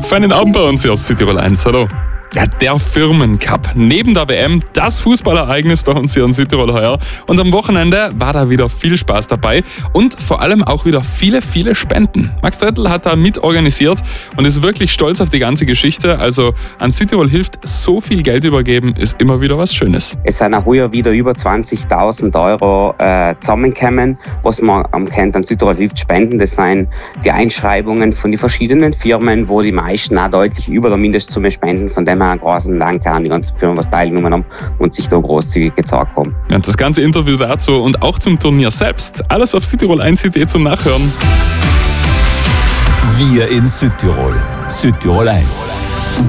feinen Abend bei uns hier auf Südtirol 1. Hallo. Ja, der Firmencup. Neben der WM das Fußballereignis bei uns hier in Südtirol heuer. Und am Wochenende war da wieder viel Spaß dabei und vor allem auch wieder viele, viele Spenden. Max Trettl hat da mitorganisiert und ist wirklich stolz auf die ganze Geschichte. Also an Südtirol hilft so viel Geld übergeben, ist immer wieder was Schönes. Es sind auch heuer wieder über 20.000 Euro zusammengekommen, was man kennt an Südtirol hilft spenden. Das sind die Einschreibungen von den verschiedenen Firmen, wo die meisten auch deutlich über der Mindestsumme spenden. Von dem her einen großen Dank an die ganzen Firmen, was teilgenommen haben und sich da großzügig gezeigt haben. Ja, das ganze Interview dazu und auch zum Turnier selbst, alles auf südtirol1.de zum Nachhören. Wir in Südtirol. Südtirol 1.